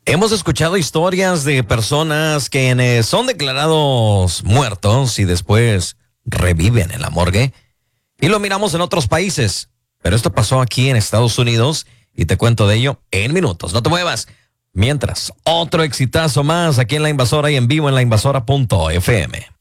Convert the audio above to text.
Hemos escuchado historias de personas que son declarados muertos y después reviven en la morgue. Y lo miramos en otros países. Pero esto pasó aquí en Estados Unidos y te cuento de ello en minutos. No te muevas. Mientras, otro exitazo más aquí en La Invasora y en vivo en lainvasora.fm.